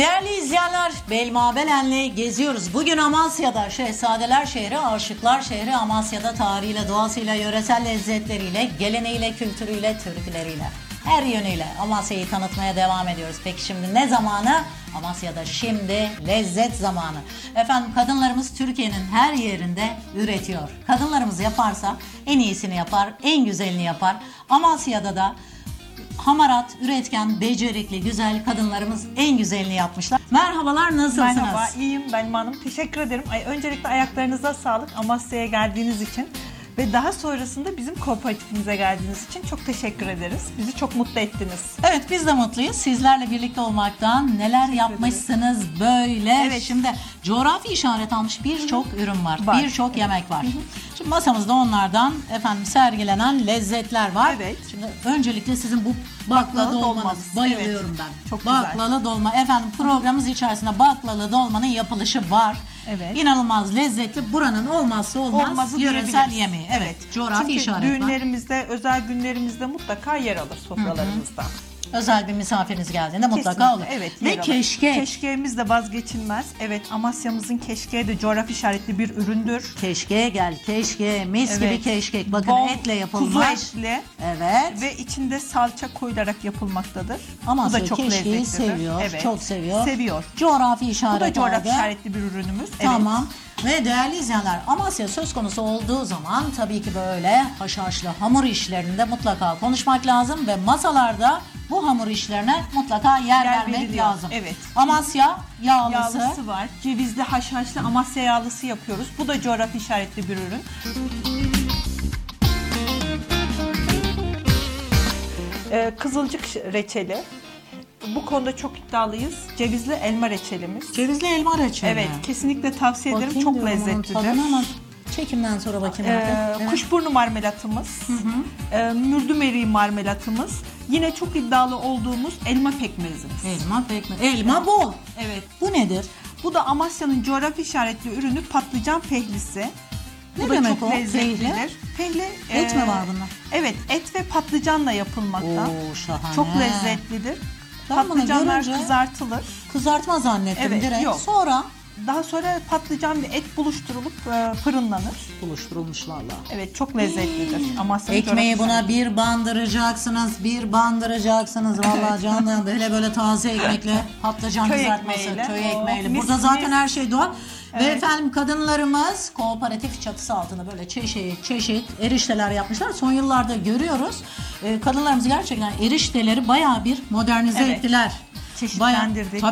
Değerli izleyenler, Belma Belen'le geziyoruz. Bugün Amasya'da, Şehzadeler şehri, Aşıklar şehri. Amasya'da tarihiyle, doğasıyla, yöresel lezzetleriyle, geleneğiyle, kültürüyle, türküleriyle, her yönüyle Amasya'yı tanıtmaya devam ediyoruz. Peki şimdi ne zamanı? Amasya'da şimdi lezzet zamanı. Efendim, kadınlarımız Türkiye'nin her yerinde üretiyor. Kadınlarımız yaparsa en iyisini yapar, en güzelini yapar. Amasya'da da hamarat, üretken, becerikli, güzel kadınlarımız en güzelini yapmışlar. Merhabalar, nasılsınız? Merhaba, iyiyim Belma Hanım. Teşekkür ederim. Öncelikle ayaklarınıza sağlık Amasya'ya geldiğiniz için ve daha sonrasında bizim kooperatifimize geldiğiniz için çok teşekkür ederiz. Bizi çok mutlu ettiniz. Evet, biz de mutluyuz. Sizlerle birlikte olmaktan. Neler yapmışsınız böyle. Evet. Şimdi coğrafi işaret almış birçok ürün var. Var. Birçok yemek var. Şimdi masamızda onlardan efendim sergilenen lezzetler var. Evet. Şimdi öncelikle sizin bu baklava dolmanız. dolmanız. Bayılıyorum Evet. ben. Çok güzel. Baklava dolma. Efendim, programımız içerisinde baklava dolmanın yapılışı var. Evet. İnanılmaz lezzetli. Buranın olmazsa olmaz Olmazı yöresel diyebiliriz. yemeği. Evet. Coğrafi Çünkü işaret var. düğünlerimizde, özel günlerimizde mutlaka yer alır sofralarımızda. Özel bir misafiriniz geldiğinde mutlaka Kesinlikle, olur. evet, Ve yer alır. keşkek. Keşkeğimiz de vazgeçilmez. Evet, Amasya'mızın keşkeği de coğrafi işaretli bir üründür. Keşkeğe gel, keşkeğe, mis gibi Evet. keşkek. Bakın, Bol etle yapılmış. kuzu etli Evet. ve içinde salça koyularak yapılmaktadır. Amasya Bu da çok keşkeği lezzetlidir. seviyor, Evet, çok seviyor. Seviyor. Coğrafi işaret Bu da coğrafi vardı. işaretli bir ürünümüz. Tamam. Ve değerli izleyenler, Amasya söz konusu olduğu zaman tabii ki böyle haşhaşlı hamur işlerinde mutlaka konuşmak lazım ve masalarda bu hamur işlerine mutlaka yer vermek veriliyor. lazım. Evet. Amasya yağlısı. Yağlısı var. Cevizli haşhaşlı Amasya yağlısı yapıyoruz. Bu da coğrafi işaretli bir ürün. Kızılcık reçeli. Bu konuda çok iddialıyız. Cevizli elma reçelimiz. Cevizli elma reçeli. Evet, kesinlikle tavsiye ederim. Bakayım Çok diyorum onun lezzetlidir. tadına ama çekimden sonra bakayım. Evet. Kuşburnu marmelatımız, mürdüm eriği marmelatımız, yine çok iddialı olduğumuz elma pekmezimiz. Elma pekmez. Elma bol. Evet. Bu nedir? Bu da Amasya'nın coğrafi işaretli ürünü patlıcan pehlisi. Ne Bu da demek çok o? lezzetlidir. Pehli, Et mi var bunda? Evet, et ve patlıcanla yapılmakta. Oo, şahane. Çok lezzetlidir. Ben bunu Patlıcanlar görünce kızartılır. kızartma zannettim Evet, direkt. yok. Sonra Daha sonra patlıcan ve et buluşturulup fırınlanır. buluşturulmuşlarla. Evet, çok lezzetlidir. Amasya'nın Ekmeği coğrafi buna bir bandıracaksınız, bir bandıracaksınız. Vallahi canım, böyle taze ekmekle patlıcan Köy kızartması, ekmeğiyle. köy Oh, ekmeğiyle. mis, Burada zaten mis. her şey doğal. Ve Evet. efendim, kadınlarımız kooperatif çatısı altında böyle çeşit erişteler yapmışlar. Son yıllarda görüyoruz. Kadınlarımız gerçekten erişteleri bayağı bir modernize Evet. ettiler. Çeşitlendirdik.